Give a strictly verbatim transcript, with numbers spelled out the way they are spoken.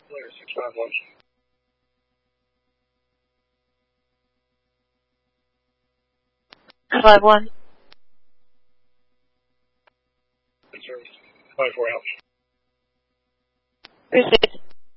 Later, six five one. Five one. Service. Twenty-four out. Received.